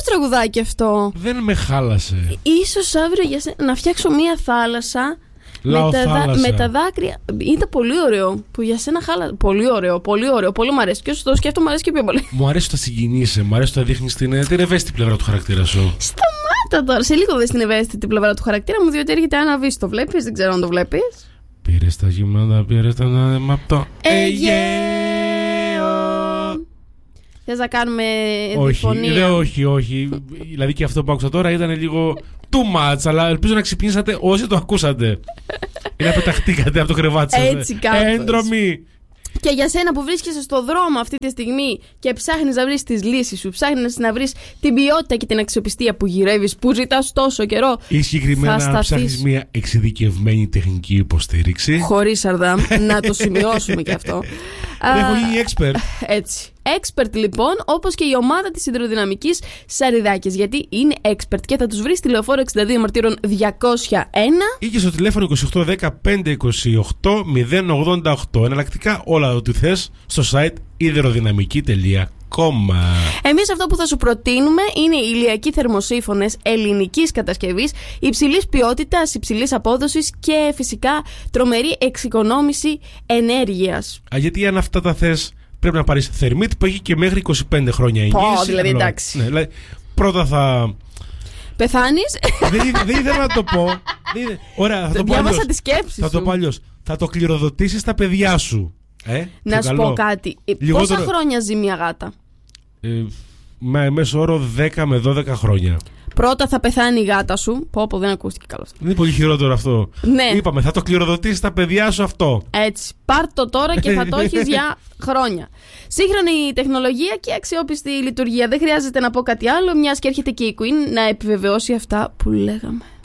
τραγουδάκι αυτό. Δεν με χάλασε. Ίσως αύριο για να φτιάξω μία θάλασσα με τα δάκρυα. Ήταν πολύ ωραίο που για σένα χάλασε. Πολύ ωραίο, πολύ ωραίο. Πολύ μου αρέσει. Και όσο το σκέφτομαι, μου αρέσει και πιο πολύ. Μου αρέσει ότι τα συγκινείσαι, μου αρέσει ότι τα δείχνεις την ευαίσθητη πλευρά του χαρακτήρα σου. Σταμάτα τώρα. Σε λίγο δες την ευαίσθητη πλευρά του χαρακτήρα μου, διότι έρχεται ένα βίς. Το βλέπεις, δεν ξέρω αν το βλέπεις. Πήρες τα γυμνάδα, πήρες τα μαπτό. Αιγαίο. Θες να κάνουμε διφωνία? Όχι. Δηλαδή και αυτό που άκουσα τώρα ήταν λίγο too much, αλλά ελπίζω να ξυπνήσατε όσοι το ακούσατε. Ή να πεταχτήκατε από το κρεβάτι σας. Έτσι κάπως. Έντρομοι. Και για σένα που βρίσκεσαι στο δρόμο αυτή τη στιγμή και ψάχνεις να βρεις τις λύσεις σου, ψάχνεις να βρεις την ποιότητα και την αξιοπιστία που γυρεύεις, που ζητάς τόσο καιρό. Ή συγκεκριμένα να ψάχνεις μια εξειδικευμένη τεχνική υποστήριξη. Χωρίς Σαρδάμ, να το σημειώσουμε και αυτό. Έχω γίνει expert. Έτσι. Expert λοιπόν, όπως και η ομάδα της υδροδυναμικής Σαριδάκης. Γιατί είναι expert και θα τους βρεις στη Λεωφόρο 62 Μαρτύρων 201 ή και στο τηλέφωνο 2810 528 088. Εναλλακτικά όλα ό,τι θες στο site υδροδυναμική.com. Εμείς αυτό που θα σου προτείνουμε είναι ηλιακοί θερμοσύφωνες ελληνικής κατασκευής, υψηλής ποιότητας, υψηλής απόδοσης και φυσικά τρομερή εξοικονόμηση ενέργειας. Γιατί αν αυτά τα θες, πρέπει να πάρεις θερμίτ που έχει και μέχρι 25 χρόνια εγγύηση. Δηλαδή εντάξει. Ναι, δηλαδή, πρώτα θα πεθάνεις. Δεν ήθελα να το πω. Ωραία, θα το πω διάβασα τη σκέψη σου. Θα το πω αλλιώς. Θα το κληροδοτήσεις στα παιδιά σου. Να σου πω κάτι. Πόσα χρόνια ζει μια γάτα? Με μέσο όρο 10 με 12 χρόνια. Πρώτα θα πεθάνει η γάτα σου. Πω, δεν ακούστηκε καλό. Είναι πολύ χειρότερο αυτό. Ναι. Είπαμε, θα το κληροδοτήσεις στα παιδιά σου αυτό. Έτσι. Πάρ' το τώρα και θα το έχεις για χρόνια. Σύγχρονη τεχνολογία και αξιόπιστη λειτουργία. Δεν χρειάζεται να πω κάτι άλλο, μιας και έρχεται και η Queen να επιβεβαιώσει αυτά που λέγαμε.